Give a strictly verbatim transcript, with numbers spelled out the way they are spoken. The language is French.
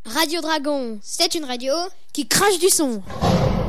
Radio Dragon, C'est une radio qui crache du son.